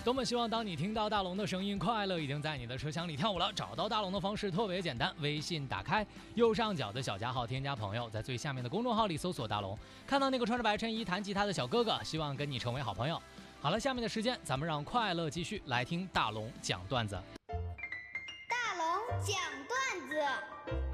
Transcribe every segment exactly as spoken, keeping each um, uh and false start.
多么希望当你听到大龙的声音，快乐已经在你的车厢里跳舞了。找到大龙的方式特别简单，微信打开右上角的小加号，添加朋友，在最下面的公众号里搜索大龙，看到那个穿着白衬衣弹吉他的小哥哥，希望跟你成为好朋友。好了，下面的时间咱们让快乐继续来听大龙讲段子。 大龙讲段子。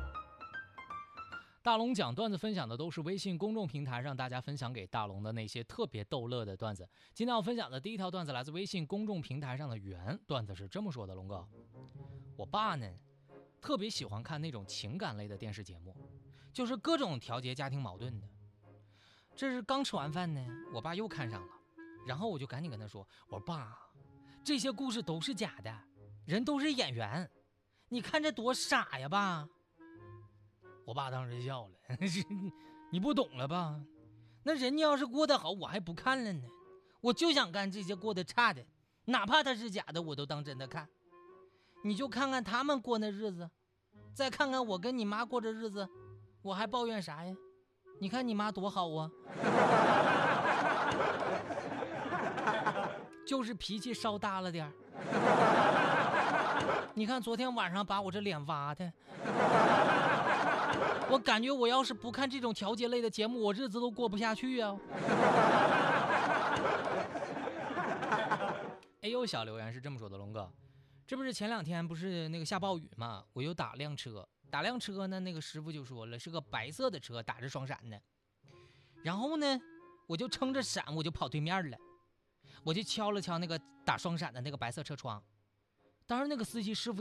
大龙讲段子分享的都是微信公众平台上大家分享给大龙的那些特别逗乐的段子。今天要分享的第一条段子来自微信公众平台上的圆，段子是这么说的：龙哥，我爸呢特别喜欢看那种情感类的电视节目，就是各种调节家庭矛盾的。这是刚吃完饭呢，我爸又看上了，然后我就赶紧跟他说，我说爸，这些故事都是假的，人都是演员，你看这多傻呀爸。我爸当时笑了，你不懂了吧？那人家要是过得好，我还不看了呢。我就想干这些过得差的，哪怕他是假的，我都当真的看。你就看看他们过那日子，再看看我跟你妈过这日子，我还抱怨啥呀？你看你妈多好啊，就是脾气稍大了点。你看昨天晚上把我这脸挖的，我感觉我要是不看这种调节类的节目，我日子都过不下去啊。哎呦，小留言是这么说的，龙哥，这不是前两天不是那个下暴雨嘛，我又打辆车，打辆车呢，那个师傅就说了，是个白色的车，打着双闪的。然后呢，我就撑着伞，我就跑对面了，我就敲了敲那个打双闪的那个白色车窗。当时那个司机师傅